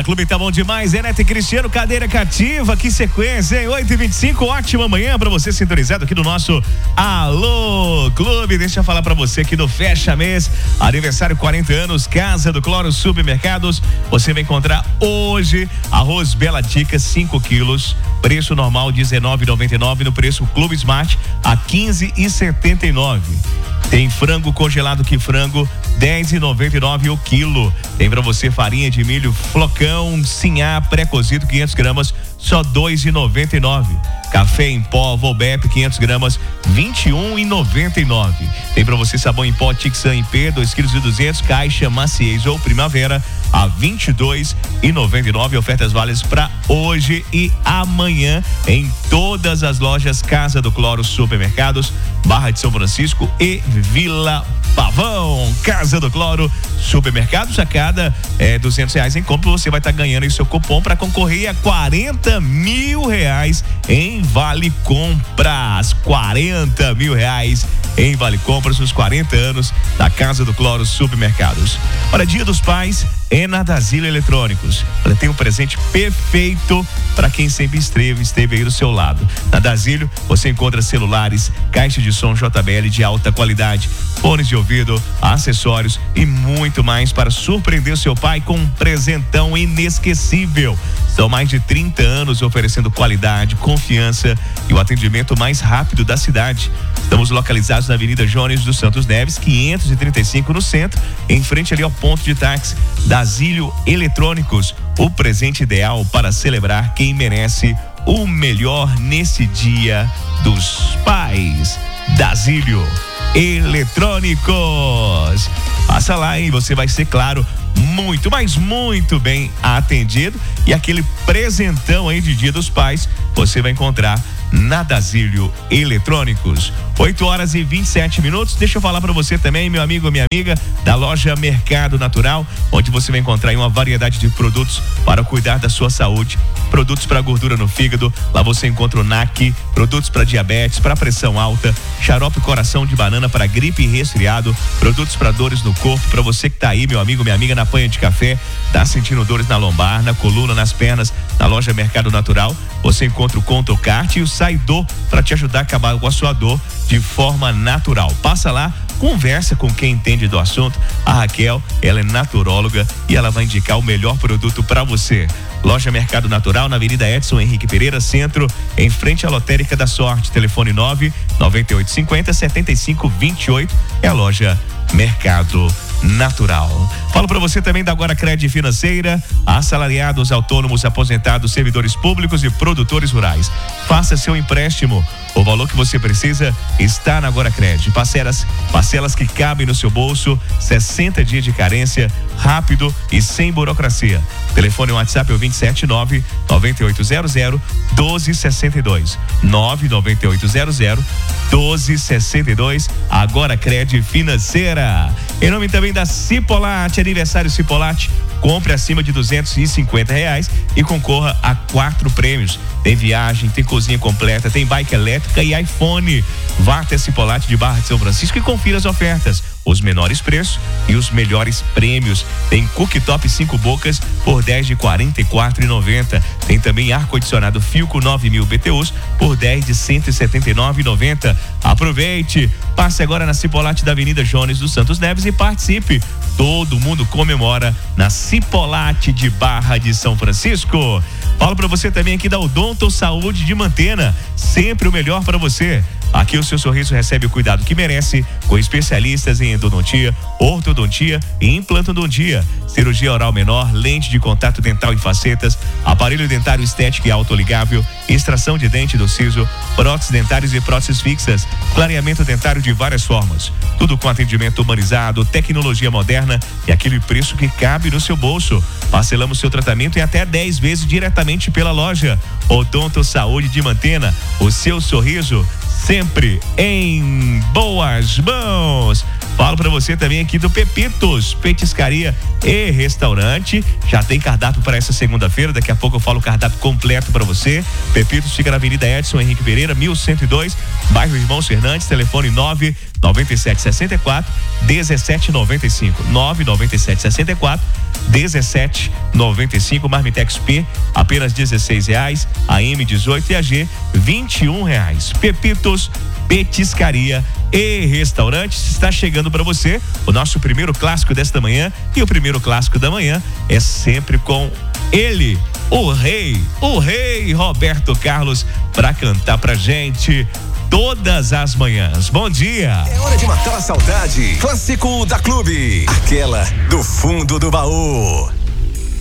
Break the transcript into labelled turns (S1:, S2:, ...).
S1: Fala Clube, tá bom demais, Neto e Cristiano, cadeira cativa, que sequência, hein? 8h25, ótima manhã pra você sintonizado aqui no nosso Alô Clube. Deixa eu falar pra você aqui do Fecha Mês, aniversário 40 anos, Casa do Cloro Supermercados. Você vai encontrar hoje arroz Bela Dica 5 quilos, preço normal R$19,99, no preço Clube Smart a R$15,79. Tem frango congelado que frango R$10,99 o quilo. Tem pra você farinha de milho flocão Sinhá pré-cozido 500 gramas só R$2,99. Café em pó Volbep 500 gramas R$21,99. Tem pra você sabão em pó Tixan IP 2,2 kg caixa maciez ou primavera a R$22,99. Ofertas válidas para hoje e amanhã em todas as lojas Casa do Cloro Supermercados, Barra de São Francisco e Vila Pavão. Casa do Cloro Supermercados, a cada R$200 em compra você vai estar ganhando aí seu cupom para concorrer a R$40 mil em Vale Compras. R$40 mil em Vale Compras nos 40 anos da Casa do Cloro Supermercados. Olha, Dia dos Pais é na Dasílio Eletrônicos. Olha, tem um presente perfeito para quem sempre esteve aí do seu lado. Na Dasílio você encontra celulares, caixa de som JBL de alta qualidade, fones de ouvido, acessórios e muito mais para surpreender o seu pai com um presentão inesquecível. São mais de 30 anos oferecendo qualidade, confiança e o atendimento mais rápido da cidade. Estamos localizados na Avenida Jones dos Santos Neves, 535 no centro, em frente ali ao ponto de táxi. Dasílio Eletrônicos, o presente ideal para celebrar quem merece o melhor nesse Dia dos Pais. Dasílio Eletrônicos. Passa lá, hein? Você vai ser, claro, muito, mas muito bem atendido. E aquele presentão aí de Dia dos Pais você vai encontrar na Dasílio Eletrônicos. 8h27. Deixa eu falar para você também, meu amigo, minha amiga, da loja Mercado Natural, onde você vai encontrar aí uma variedade de produtos para cuidar da sua saúde. Produtos para gordura no fígado, lá você encontra o NAC, produtos para diabetes, para pressão alta, xarope coração de banana para gripe e resfriado, produtos para dores no corpo, para você que tá aí, meu amigo, minha amiga, na panha de café, tá sentindo dores na lombar, na coluna, nas pernas. Na loja Mercado Natural você encontra o ContoCart e o Saidor para te ajudar a acabar com a sua dor de forma natural. Passa lá, conversa com quem entende do assunto. A Raquel, ela é naturóloga e ela vai indicar o melhor produto para você. Loja Mercado Natural na Avenida Edson Henrique Pereira, centro, em frente à Lotérica da Sorte. Telefone 99850-7528. É a loja Mercado Natural. Falo para você também da Agora Crédito Financeira, assalariados, autônomos, aposentados, servidores públicos e produtores rurais. Faça seu empréstimo. O valor que você precisa está na Agora Crédito. Parcelas que cabem no seu bolso, 60 dias de carência, rápido e sem burocracia. Telefone e WhatsApp é o 279-9800-1262. 99800-1262. Agora Crédito Financeira. Em nome também da Cipolate, aniversário Cipolate. Compre acima de R$250 e concorra a 4 prêmios. Tem viagem, tem cozinha completa, tem bike elétrica e iPhone. Vá até Cipolate de Barra de São Francisco e confira as ofertas, os menores preços e os melhores prêmios. Tem cooktop 5 bocas por R$10 de R$44,90. Tem também ar-condicionado Filco 9.000 BTUs por R$10 de R$179,90. Aproveite, passe agora na Cipolate da Avenida Jones dos Santos Neves e participe. Todo mundo comemora na Cipolate de Barra de São Francisco. Falo para você também aqui da Odonto Saúde de Mantena, sempre o melhor para você. Aqui o seu sorriso recebe o cuidado que merece, com especialistas em endodontia, ortodontia e implantodontia, cirurgia oral menor, lente de contato dental e facetas, aparelho dentário estético e autoligável, extração de dente do siso, próteses dentárias e próteses fixas, clareamento dentário de várias formas. Tudo com atendimento humanizado, tecnologia moderna e aquele preço que cabe no seu bolso. Parcelamos seu tratamento em até 10 vezes diretamente pela loja. Odonto Saúde de Mantena, o seu sorriso sempre em boas mãos. Falo pra você também aqui do Pepitos, petiscaria e restaurante. Já tem cardápio para essa segunda-feira. Daqui a pouco eu falo o cardápio completo para você. Pepitos fica na Avenida Edson Henrique Pereira, 1102, bairro Irmãos Fernandes. Telefone 99764 1795. 99764 1795. Marmitex P, apenas R$16. A M18 e a G, R$21. Pepitos, petiscaria e restaurante. Está chegando para você o nosso primeiro clássico desta manhã, e o primeiro clássico da manhã é sempre com ele, o rei Roberto Carlos, para cantar pra gente todas as manhãs. Bom dia.
S2: É hora de matar a saudade. Clássico da Clube, aquela do fundo do baú.